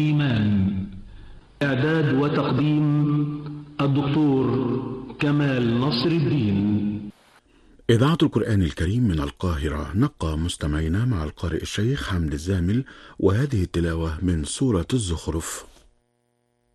إيمان. إعداد وتقديم الدكتور كمال نصر الدين. إذاعة القرآن الكريم من القاهرة. نبقى مستمعينا مع القارئ الشيخ حمد الزامل، وهذه التلاوة من سورة الزخرف.